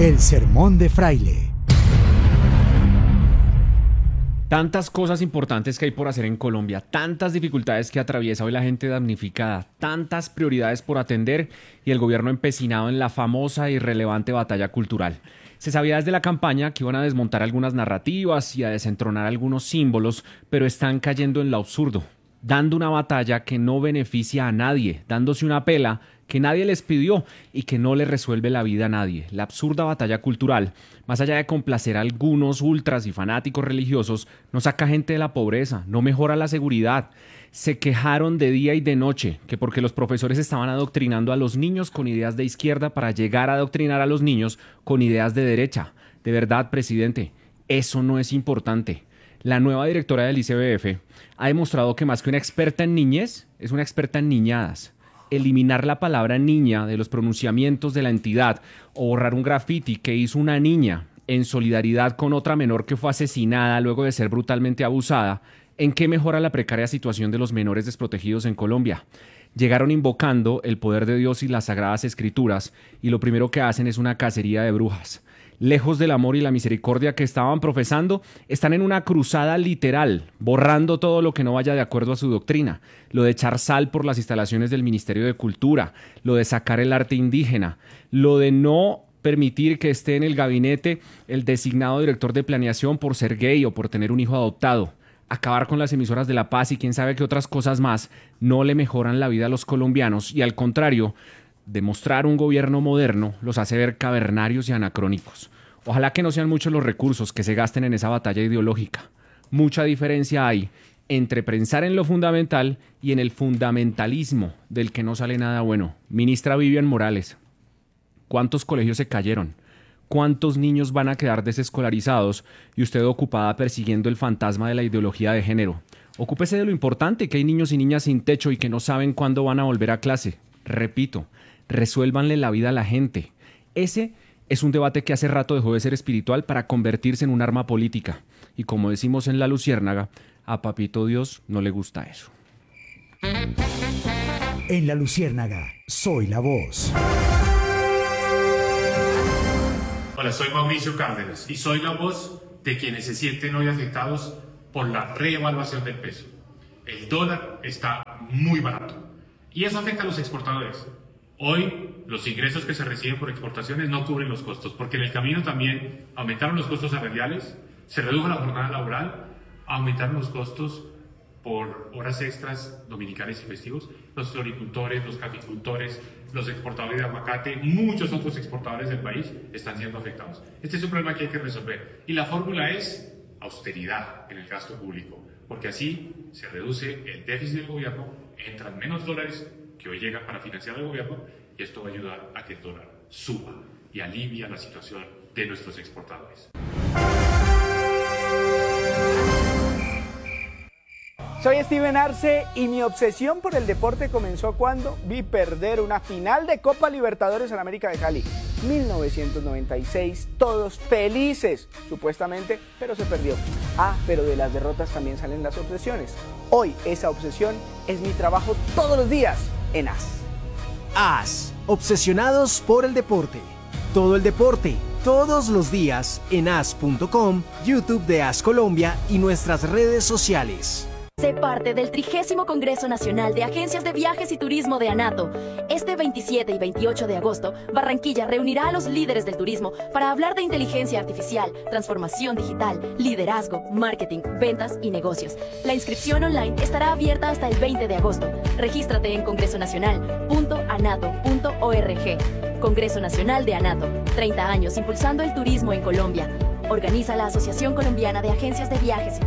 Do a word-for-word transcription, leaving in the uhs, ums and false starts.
El sermón de Fraile. Tantas cosas importantes que hay por hacer en Colombia, tantas dificultades que atraviesa hoy la gente damnificada, tantas prioridades por atender y el gobierno empecinado en la famosa y relevante batalla cultural. Se sabía desde la campaña que iban a desmontar algunas narrativas y a desentronar algunos símbolos, pero están cayendo en lo absurdo, dando una batalla que no beneficia a nadie, dándose una pela que nadie les pidió y que no le resuelve la vida a nadie. La absurda batalla cultural, más allá de complacer a algunos ultras y fanáticos religiosos, no saca gente de la pobreza, no mejora la seguridad. Se quejaron de día y de noche que porque los profesores estaban adoctrinando a los niños con ideas de izquierda para llegar a adoctrinar a los niños con ideas de derecha. De verdad, presidente, eso no es importante. La nueva directora del I C B F ha demostrado que más que una experta en niñez, es una experta en niñadas. Eliminar la palabra niña de los pronunciamientos de la entidad o borrar un grafiti que hizo una niña en solidaridad con otra menor que fue asesinada luego de ser brutalmente abusada, ¿en qué mejora la precaria situación de los menores desprotegidos en Colombia? Llegaron invocando el poder de Dios y las sagradas escrituras y lo primero que hacen es una cacería de brujas. Lejos del amor y la misericordia que estaban profesando, están en una cruzada literal, borrando todo lo que no vaya de acuerdo a su doctrina. Lo de echar sal por las instalaciones del Ministerio de Cultura, lo de sacar el arte indígena, lo de no permitir que esté en el gabinete el designado director de planeación por ser gay o por tener un hijo adoptado. Acabar con las emisoras de la paz y quién sabe qué otras cosas más no le mejoran la vida a los colombianos y al contrario, demostrar un gobierno moderno los hace ver cavernarios y anacrónicos. Ojalá que no sean muchos los recursos que se gasten en esa batalla ideológica. Mucha diferencia hay entre pensar en lo fundamental y en el fundamentalismo del que no sale nada bueno. Ministra Vivian Morales, ¿cuántos colegios se cayeron? ¿Cuántos niños van a quedar desescolarizados y usted ocupada persiguiendo el fantasma de la ideología de género? Ocúpese de lo importante, que hay niños y niñas sin techo y que no saben cuándo van a volver a clase. Repito, resuélvanle la vida a la gente. Ese es un debate que hace rato dejó de ser espiritual para convertirse en un arma política. Y como decimos en La Luciérnaga, a Papito Dios no le gusta eso. En La Luciérnaga, soy la voz. Hola, soy Mauricio Cárdenas y soy la voz de quienes se sienten hoy afectados por la reevaluación del peso. El dólar está muy barato y eso afecta a los exportadores. Hoy los ingresos que se reciben por exportaciones no cubren los costos, porque en el camino también aumentaron los costos salariales, se redujo la jornada laboral, aumentaron los costos por horas extras dominicales y festivos. Los floricultores, los caficultores, los exportadores de aguacate, muchos otros exportadores del país están siendo afectados. Este es un problema que hay que resolver y la fórmula es austeridad en el gasto público, porque así se reduce el déficit del gobierno, entran menos dólares que hoy llegan para financiar al gobierno y esto va a ayudar a que el dólar suba y alivia la situación de nuestros exportadores. Soy Steven Arce y mi obsesión por el deporte comenzó cuando vi perder una final de Copa Libertadores en América de Cali. mil novecientos noventa y seis, todos felices, supuestamente, pero se perdió. Ah, pero de las derrotas también salen las obsesiones. Hoy esa obsesión es mi trabajo todos los días en A S. A S, obsesionados por el deporte. Todo el deporte, todos los días en A S punto com, YouTube de A S Colombia y nuestras redes sociales. Sé parte del trigésimo Congreso Nacional de Agencias de Viajes y Turismo de ANATO. Este veintisiete y veintiocho de agosto, Barranquilla reunirá a los líderes del turismo para hablar de inteligencia artificial, transformación digital, liderazgo, marketing, ventas y negocios. La inscripción online estará abierta hasta el veinte de agosto. Regístrate en congreso nacional punto anato punto org. Congreso Nacional de ANATO, treinta años impulsando el turismo en Colombia. Organiza la Asociación Colombiana de Agencias de Viajes y